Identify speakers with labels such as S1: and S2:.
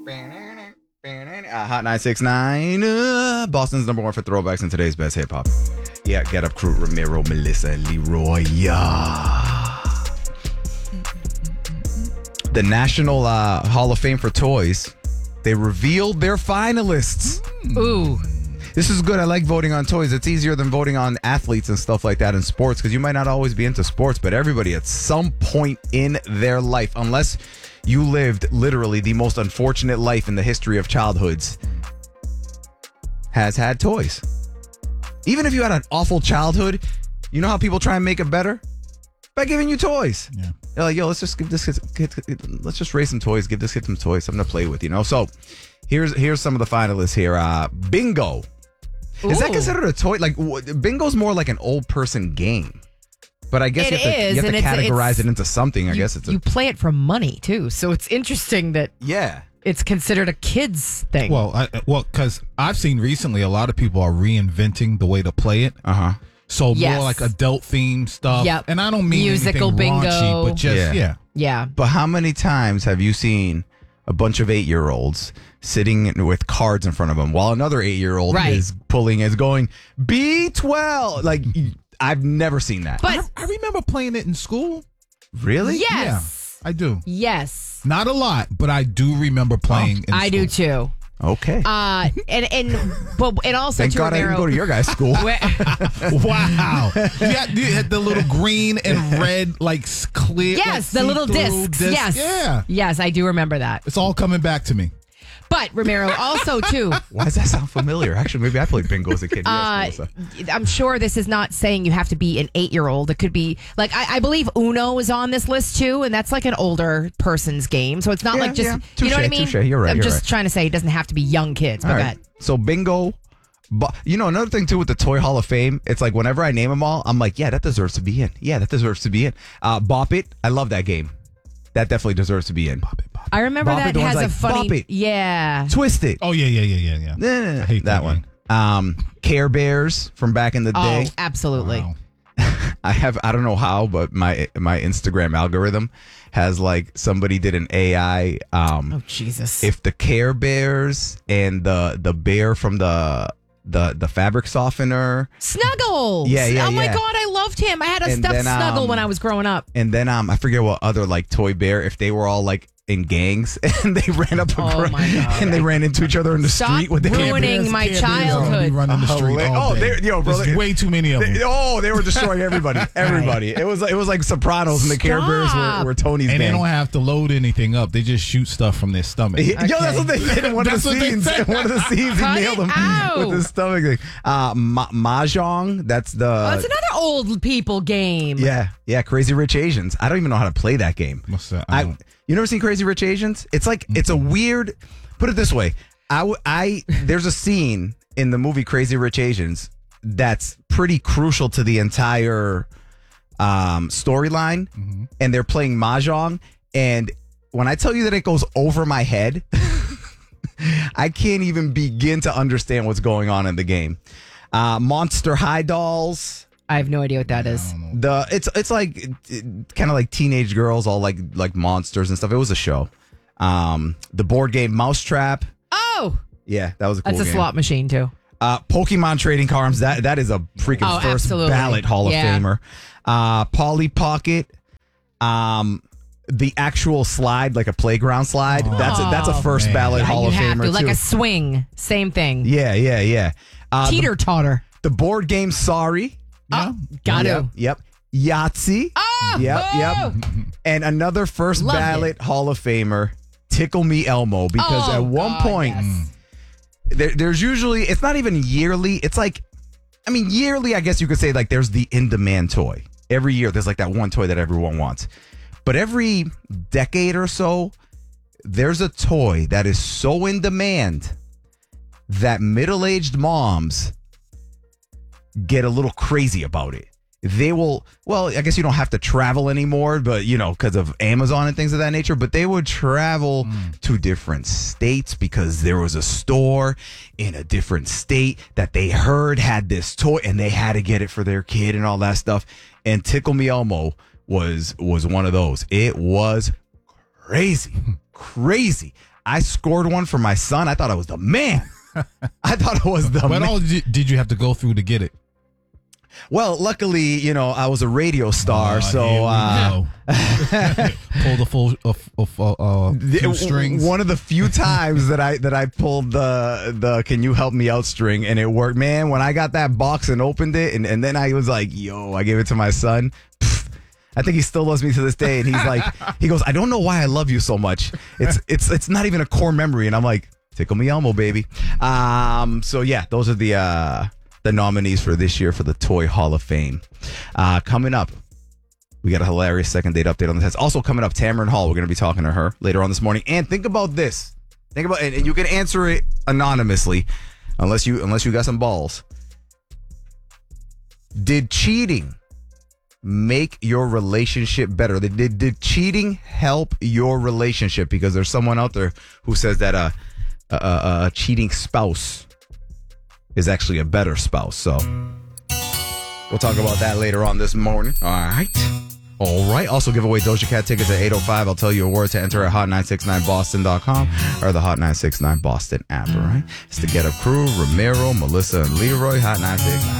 S1: Hot 969, Boston's number one for throwbacks and today's best hip hop. Yeah, Get Up Crew, Ramiro, Melissa, Leroy. The National Hall of Fame for Toys, they revealed their finalists.
S2: Ooh.
S1: This is good. I like voting on toys. It's easier than voting on athletes and stuff like that in sports because you might not always be into sports, but everybody at some point in their life, unless you lived literally the most unfortunate life in the history of childhoods, has had toys. Even if you had an awful childhood, you know how people try and make it better? By giving you toys.
S3: Yeah.
S1: They're like, yo, let's just give this kid, let's just raise some toys, give this kid some toys, something to play with, you know? So here's some of the finalists here. Bingo. Is that considered a toy? Like, bingo's more like an old person game. But I guess you have to categorize it into something. I guess
S2: you play it for money too, so it's interesting that it's considered a kid's thing.
S3: Well, because I've seen recently a lot of people are reinventing the way to play it. So more like adult themed stuff.
S2: Yep.
S3: And I don't mean
S2: musical
S3: anything
S2: bingo,
S3: raunchy, but just
S2: yeah.
S1: But how many times have you seen a bunch of 8-year-olds sitting with cards in front of them while another 8-year-old is going B12? Like, I've never seen that.
S2: But
S3: I remember playing it in school.
S1: Really?
S2: Yes.
S3: Yeah, I do.
S2: Yes.
S3: Not a lot, but I do remember playing in school.
S2: I do too.
S1: Okay.
S2: And also
S1: thank
S2: to
S1: God
S2: Romero,
S1: I didn't go to your guys' school.
S3: Wow. You had the little green and red, like clear.
S2: Yes,
S3: like,
S2: the little discs. Yes.
S3: Yeah.
S2: Yes, I do remember that.
S3: It's all coming back to me.
S2: But Romero also too.
S1: Why does that sound familiar? Actually, maybe I played bingo as a kid.
S2: I'm sure this is not saying you have to be an 8-year-old. It could be like I believe Uno is on this list too, and that's like an older person's game. So it's not like just
S1: Touché,
S2: you know what I mean.
S1: Touché. You're right.
S2: I'm
S1: you're
S2: just
S1: right.
S2: trying to say it doesn't have to be young kids. But
S1: All right. So bingo. But you know, another thing too with the Toy Hall of Fame, it's like whenever I name them all, I'm like, yeah, that deserves to be in. Yeah, that deserves to be in. Bop It. I love that game. That definitely deserves to be in. Bop It.
S2: I remember
S1: Bop
S2: that
S1: It, the
S2: has
S1: one's
S2: a
S1: like,
S2: funny,
S1: Bop It.
S2: yeah.
S1: Twist It.
S3: Oh, yeah.
S1: I
S3: hate
S1: that one. Care Bears from back in the day.
S2: Oh, absolutely.
S3: Wow.
S1: I don't know how, but my Instagram algorithm has like somebody did an AI.
S2: Oh Jesus!
S1: If the Care Bears and the bear from the fabric softener,
S2: Snuggles.
S1: Yeah.
S2: Oh my God, I loved him. I had a stuffed Snuggle when I was growing up.
S1: And then I forget what other like toy bear, if they were all like in gangs and they ran up and they ran into each other in the street with the
S2: ruining my childhood.
S3: Running the street all day. There's way too many of them.
S1: They were destroying everybody. It was like Sopranos, and the Care Bears were Tony's
S3: and
S1: gang.
S3: they don't have to load anything up. They just shoot stuff from their stomach.
S1: Yo, that's what they did in one of the scenes. In one of the scenes, he nailed him with his stomach thing. Mahjong. That's
S2: it's another old people game.
S1: Yeah. Crazy Rich Asians. I don't even know how to play that game.
S3: What's that?
S1: You never seen Crazy Rich Asians? It's like it's a weird. Put it this way, there's a scene in the movie Crazy Rich Asians that's pretty crucial to the entire storyline, and they're playing mahjong. And when I tell you that it goes over my head, I can't even begin to understand what's going on in the game. Monster High Dolls.
S2: I have no idea what that is.
S1: It's like kind of like teenage girls, all like monsters and stuff. It was a show. The board game Mousetrap.
S2: Oh,
S1: yeah, that was a cool
S2: That's a
S1: game.
S2: slot machine too.
S1: Pokemon Trading Cards. That is a freaking first ballot Hall of Famer. Polly Pocket. The actual slide, like a playground slide. That's a first ballot Hall of Famer too.
S2: Like a swing, same thing.
S1: Yeah.
S2: Teeter totter.
S1: The board game Sorry.
S2: Got to.
S1: Yep. Yahtzee. Yep. And another first ballot Hall of Famer, Tickle Me Elmo, because at one point, there's usually, it's not even yearly. It's like, yearly, I guess you could say, like, there's the in-demand toy. Every year, there's like that one toy that everyone wants. But every decade or so, there's a toy that is so in demand that middle-aged moms get a little crazy about it. They will, I guess you don't have to travel anymore, but because of Amazon and things of that nature, but they would travel to different states because there was a store in a different state that they heard had this toy and they had to get it for their kid and all that stuff. And Tickle Me Elmo was one of those. It was crazy. I scored one for my son. I thought I was the man. I thought I was the man.
S3: What all did you have to go through to get it?
S1: Well, luckily, I was a radio star, so
S3: pull the full strings.
S1: One of the few times that I pulled the "Can you help me out" string, and it worked. Man, when I got that box and opened it, and then I was like, "Yo!" I gave it to my son. I think he still loves me to this day, and he goes, "I don't know why I love you so much. It's not even a core memory," and I'm like, "Tickle me Elmo, baby." So yeah, those are the nominees for this year for the Toy Hall of Fame. Coming up, we got a hilarious second date update on the test. Also coming up, Tamron Hall. We're going to be talking to her later on this morning. And think about this. And you can answer it anonymously, unless you got some balls. Did cheating make your relationship better? Did cheating help your relationship? Because there's someone out there who says that a cheating spouse is actually a better spouse. So we'll talk about that later on this morning. All right. Also give away Doja Cat tickets at 8:05. I'll tell you a word to enter at hot969boston.com or the Hot 969 Boston app. All right. It's the Get Up Crew, Ramiro, Melissa, and Leroy. Hot 969.